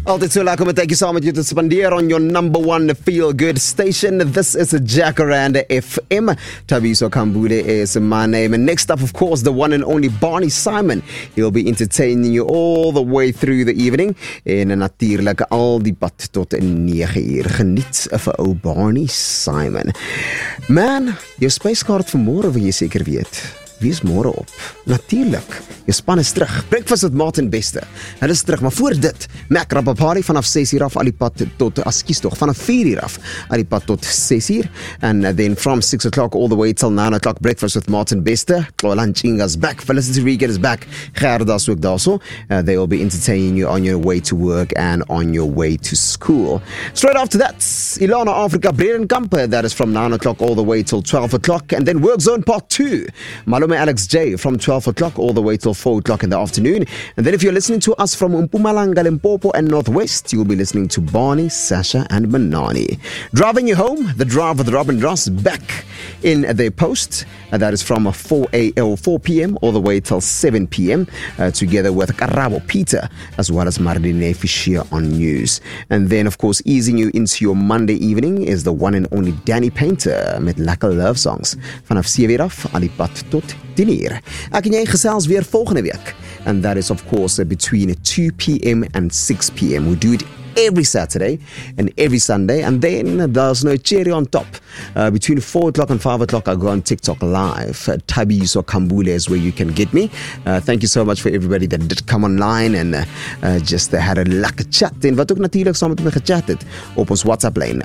Altyd so lekker om 'n tydjie saam met jou te spandeer on your number one feel-good station. This is Jacaranda FM. Thabiso Kambule is my name. And next up, of course, the one and only Barney Simon. He'll be entertaining you all the way through the evening. En natuurlijk al die pad tot 9 uur. Geniet vir ou Barney Simon. Man, jou spyskaart vir môre wil jy seker weet. Wie is môre op? Natuurlijk, jou span is terug. Breakfast with Martin Bester. Hulle is terug, maar voor dit, Mac Rapapari vanaf 6 uur af, al die pad tot, vanaf 4 uur af, al die pad tot 6 uur. And then from 6 o'clock all the way till 9 o'clock, Breakfast with Martin Bester. Klolan Chinga's back. Felicity Regan is back. Gerda's ook daarso. They will be entertaining you on your way to work and on your way to school. Straight after that, Ilana Africa, Braden Kamper. That is from 9 o'clock all the way till 12 o'clock. And then Work Zone Part 2. Alex J from 12 o'clock all the way till 4 o'clock in the afternoon. And then if you're listening to us from Mpumalanga, Limpopo and Northwest, you'll be listening to Barney, Sasha and Manani. Driving you home, the drive with Robin Ross back in their post. That is from 4 p.m. all the way till 7 p.m. Together with Karabo Peter as well as Marlene Fischer on news. And then of course easing you into your Monday evening is the one and only Danny Painter met lekker love songs. Vanaf 7 uur af, aan die pad tot 10 uur. Ek en jy gesels weer volgende week. And that is of course between 2 p.m. and 6 p.m. We do it every Saturday and every Sunday, and then there's no cherry on top. Between 4 o'clock and 5 o'clock, I go on TikTok live. Thabiso Kambule is where you can get me. Thank you so much for everybody that did come online and just had a lekker chat. En wat ook natuurlijk saam met my gechat het op ons WhatsApp lyn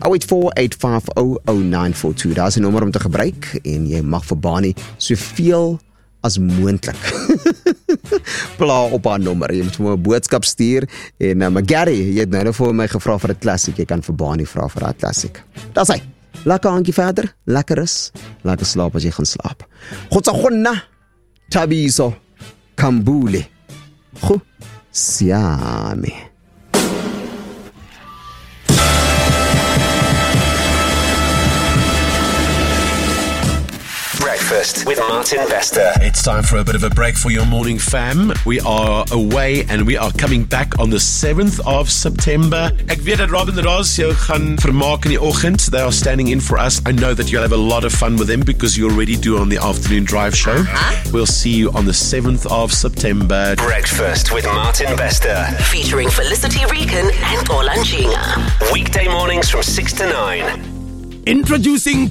0848500942. Daar is 'n nommer om te gebruik en jy mag vir Barney soveel as moontlik pla op haar nommer. Jy moet vir my 'n boodskap stuur en maar Gary, jy het nou vir my gevra vir 'n klassiek. Jy kan vir Barney vra vir 'n klassiek. Daar's hy. Lekker aandjie verder, lekker rus, lekker slaap as jy gaan slaap. Gotsagonna, Thabiso Kambule. Go siame. Breakfast with Martin Bester. It's time for a bit of a break for your morning fam. We are away and we are coming back on the 7th of September. Ek weet dat Robin Ross jou gaan vermaak in die oggend. They are standing in for us. I know that you'll have a lot of fun with them because you already do on the afternoon drive show. We'll see you on the 7th of September. Breakfast with Martin Bester. Featuring Felicity Regan and Olan Chinga. Weekday mornings from 6 to 9. Introducing